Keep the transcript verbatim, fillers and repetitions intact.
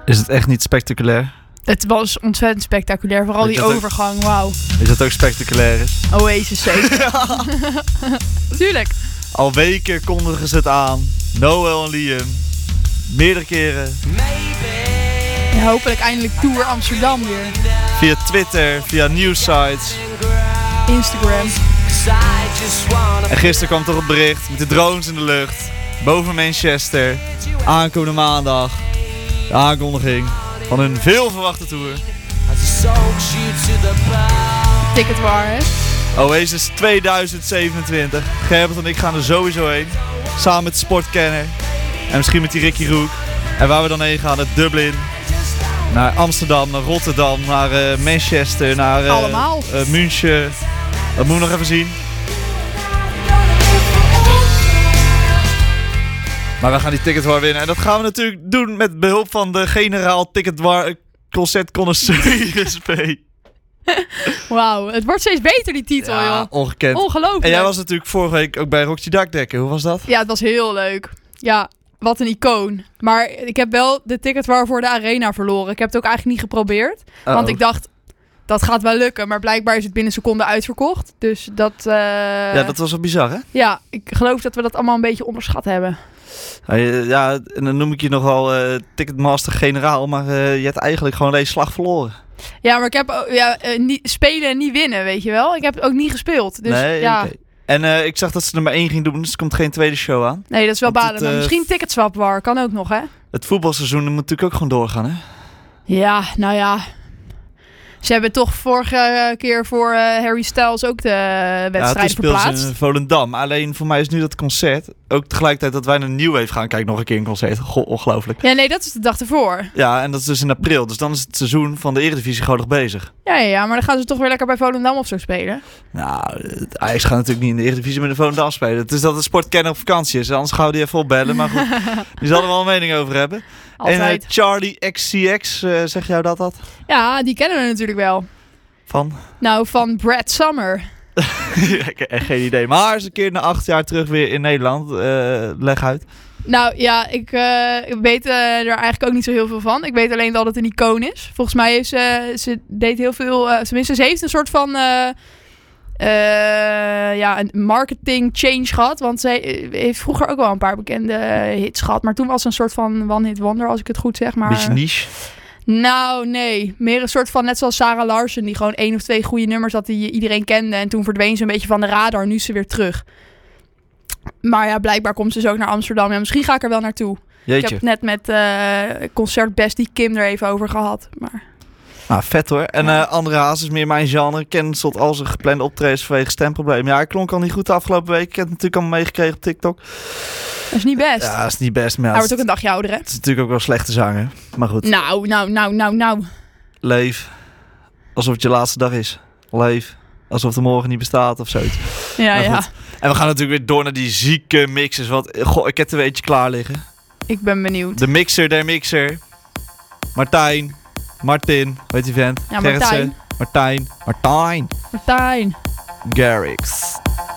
Is het echt niet spectaculair? Het was ontzettend spectaculair. Vooral Weet die je dat overgang, wauw. Is dat ook spectaculair is? Oasis zeker. Tuurlijk. Al weken kondigen ze het aan. Noel en Liam. Meerdere keren. Ja, hopelijk eindelijk Tour Amsterdam weer. Via Twitter, via nieuwssites. Instagram. En gisteren kwam toch het bericht met de drones in de lucht. Boven Manchester. Aankomende maandag. De aankondiging van hun veel verwachte tour. Ticket waar, hè? Oasis tweeduizend zevenentwintig. Gerbert en ik gaan er sowieso heen. Samen met de sportkenner. En misschien met die Ricky Roek. En waar we dan heen gaan, naar Dublin. Naar Amsterdam, naar Rotterdam, naar uh, Manchester, naar uh, Allemaal. Uh, München. Dat moeten we nog even zien. Maar we gaan die ticketwar winnen. En dat gaan we natuurlijk doen met behulp van de generaal ticketwar concertconnoisseur I S P. Wauw, het wordt steeds beter die titel, Ja, joh. ongekend. Ongelooflijk. En jij was natuurlijk vorige week ook bij Roxy Dakdekker. Hoe was dat? Ja, het was heel leuk. Ja, wat een icoon. Maar ik heb wel de ticketwar voor de arena verloren. Ik heb het ook eigenlijk niet geprobeerd. Uh-oh. Want ik dacht, dat gaat wel lukken. Maar blijkbaar is het binnen seconden uitverkocht. Dus dat... Uh... Ja, dat was wel bizar, hè? Ja, ik geloof dat we dat allemaal een beetje onderschat hebben. Ja, en dan noem ik je nog wel uh, Ticketmaster generaal, maar uh, je hebt eigenlijk gewoon deze slag verloren. Ja, maar ik heb ook, ja, uh, niet, spelen en niet winnen, weet je wel. Ik heb ook niet gespeeld. Dus nee, ja. Okay. En uh, ik zag dat ze er maar één ging doen, dus er komt geen tweede show aan. Nee, dat is wel Want balen. het, Maar uh, misschien ticketswap war, kan ook nog, hè? Het voetbalseizoen moet natuurlijk ook gewoon doorgaan, hè? Ja, nou ja. Ze hebben toch vorige keer voor uh, Harry Styles ook de Ja, wedstrijd toen speelden verplaatst. ze in Volendam. Alleen voor mij is nu dat concert, ook tegelijkertijd dat wij naar New Wave gaan kijken, nog een keer een concert. Goh, ongelooflijk. Ja, nee, dat is de dag ervoor. Ja, en dat is dus in april. Dus dan is het seizoen van de Eredivisie gewoon nog bezig. Ja, ja, ja, maar dan gaan ze toch weer lekker bij Volendam of zo spelen. Nou, het Ajax gaat natuurlijk niet in de Eredivisie met de Volendam spelen. Het is dat de sportkenner op vakantie is. Anders gaan we die even opbellen. Maar goed, die zal er wel een mening over hebben. Altijd. En uh, Charlie X C X, uh, zeg jou dat dat? Ja, die kennen we natuurlijk wel. Van? Nou, van Brad Summer. Ik heb echt geen idee. Maar eens een keer na acht jaar terug weer in Nederland. Uh, leg uit. Nou ja, ik uh, weet uh, er eigenlijk ook niet zo heel veel van. Ik weet alleen dat het een icoon is. Volgens mij heeft ze, ze deed heel veel... Uh, tenminste, ze heeft een soort van... Uh, uh, ja, een marketing change gehad. Want ze heeft vroeger ook wel een paar bekende hits gehad. Maar toen was ze een soort van one-hit wonder, als ik het goed zeg. Maar beetje niche. Nou, nee. Meer een soort van, net zoals Sarah Larsen, die gewoon één of twee goede nummers had die iedereen kende. En toen verdween ze een beetje van de radar. Nu is ze weer terug. Maar ja, blijkbaar komt ze dus ook naar Amsterdam. Ja, misschien ga ik er wel naartoe. Jeetje. Ik heb net met uh, concert Bestie Kim er even over gehad. Maar... Ah, vet hoor. En Ja. uh, André Haas is meer mijn genre. Cancelt al zijn geplande optredens vanwege stemprobleem. Ja, hij klonk al niet goed de afgelopen week. Ik heb het natuurlijk allemaal meegekregen op TikTok. Dat is niet best. Ja, dat is niet best. Maar ja, Hij het, wordt ook een dagje ouder, hè? het is natuurlijk ook wel slechte zanger. Maar goed. Nou, nou, nou, nou, nou. Leef alsof het je laatste dag is. Leef alsof er morgen niet bestaat of zoiets. Ja, Maar ja. goed. En we gaan natuurlijk weer door naar die zieke mixes. Want goh, ik heb er een eentje klaar liggen. Ik ben benieuwd. De mixer der mixer. Martijn. Martin. Weet je vent? Ja, Martijn. Gerritsen, Martijn. Martijn. Martijn. Garrix.